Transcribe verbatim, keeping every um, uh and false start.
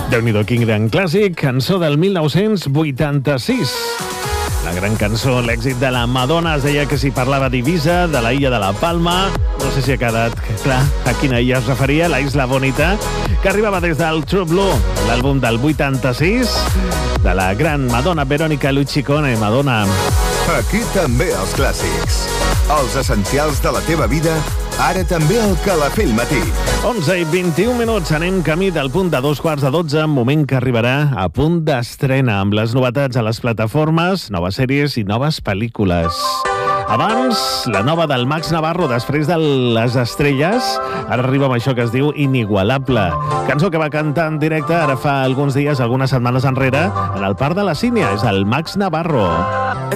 Déu-n'hi-do, quin gran clàssic, cançó del mil nou-cents vuitanta-sis. La gran cançó, l'èxit de la Madonna, es deia que s'hi parlava d'Ibiza, de la illa de la Palma. No sé si ha quedat clar a quina illa es referia, la Isla Bonita, que arribava des del True Blue, l'àlbum del vuitanta-sis, de la gran Madonna Verónica Luchicone. Madonna. Aquí també els clàssics. Els essencials de la teva vida, ara també al Calafell Matí. onze i vint-i-un minuts, anem camí del punt de dos quarts de dotze, moment que arribarà a punt d'estrena amb les novetats a les plataformes, noves sèries i noves pel·lícules. Abans, la nova del Max Navarro, després de Les Estrelles, ara arriba amb això que es diu Inigualable. Cançó que va cantar en directe ara fa alguns dies, algunes setmanes enrere, en el Parc de la Sínia. És el Max Navarro.